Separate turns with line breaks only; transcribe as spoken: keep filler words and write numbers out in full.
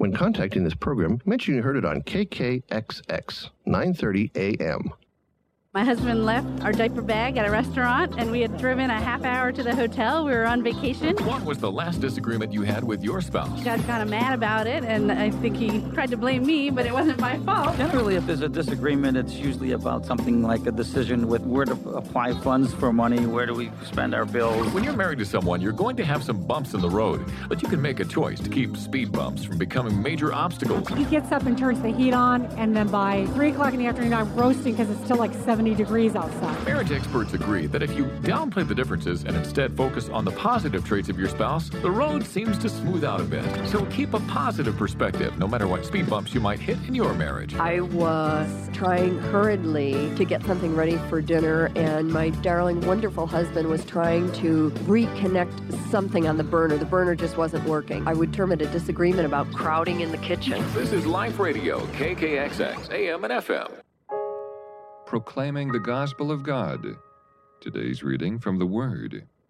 When contacting this program, mention you heard it on K K X X, nine thirty A M.
My husband left our diaper bag at a restaurant, and we had driven a half hour to the hotel. We were on vacation.
What was the last disagreement you had with your spouse?
He got kind of mad about it, and I think he tried to blame me, but it wasn't my fault.
Generally, if there's a disagreement, it's usually about something like a decision with where to apply funds for money, where do we spend our bills.
When you're married to someone, you're going to have some bumps in the road, but you can make a choice to keep speed bumps from becoming major obstacles.
He gets up and turns the heat on, and then by three o'clock in the afternoon, I'm roasting because it's still like seventy degrees outside.
Marriage experts agree that if you downplay the differences and instead focus on the positive traits of your spouse, the road seems to smooth out a bit. So keep a positive perspective, no matter what speed bumps you might hit in your marriage.
I was trying hurriedly to get something ready for dinner, and my darling, wonderful husband was trying to reconnect something on the burner. The burner just wasn't working. I would term it a disagreement about crowding in the kitchen.
This is Life Radio, K K X X, A M and F M.
Proclaiming the Gospel of God. Today's reading from the Word.